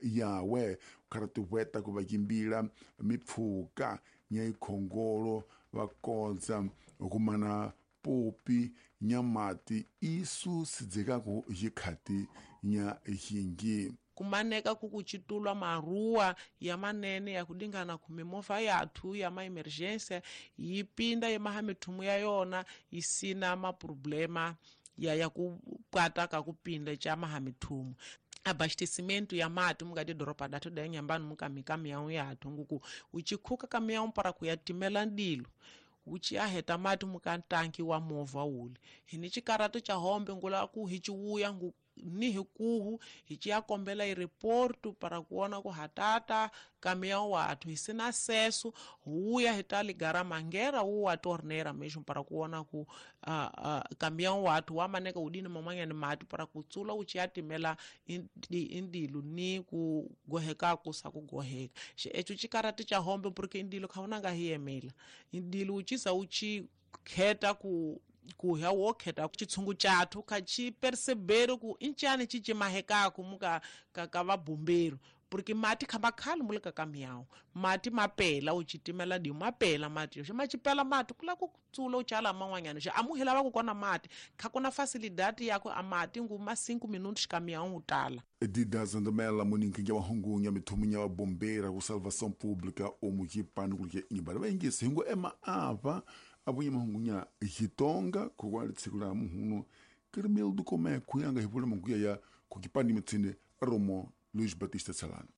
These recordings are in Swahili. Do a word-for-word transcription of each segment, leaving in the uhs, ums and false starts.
yawe ukaratuweta kuvakimbila mipfuka nya ikhongolo vakodza okumana popi nyamati isu sidzekako yikhati nya hingi kumaneka kukuchitulwa maruwa ya manene ya kudingana kumimova yathu ya ma-emergência yipinda yemaha mithumu ya yona isina maproblema ya ya kupata kakupinda cha maha mithumu abastecimento ya mati mungati doropa datu da nyambani mukamika miyawu yathu nguku uchikhuka kamiyawu para kuyatimela ndilo uchi aheta mati mukantanki wa mova ule hini chikarato cha hombe ngula ku hichi uya ngu ni hikuhu hichi ya kombela i-reportu para kuona ku hatata kamia watu hisina sesu huya hitali garama ngera uwa tornera meshu para kuona ku uh, uh, kamia watu wamaneka udini mamanya ni mati para kutsula uchi yatimela indi, indilu ni kugoheka kusa kugoheka she echu chikarati cha hombe porque indilu kaunanga hiemela indilu uchisa uchi kheta ku kuya wokheta chitsungu chathu kachi perceberu ku inchani chichimahekako muka kakava bomberu porque mati khamba khali muleka kamiyao mati mapela uchitimela di mapela mati yo machipela mati kula kutsula uchala manwanyana je amuhela va kukona mati khakuna facilidade yako amati nguma cinco minutos kamiyao utala didazandamela muninkinja wahungunya mithumunya wa bombera ku salvação pública o mukipani kulike inyibara vengise hingo ema ava abuye mahungunya hitonga kukwali tsikula muhuno kirmel du kome kuyanga hivule munguya ya kukipani mitsinde Romo Luiz Batista Salano.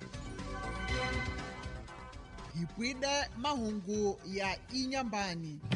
Hipwida mahungu ya inyambani.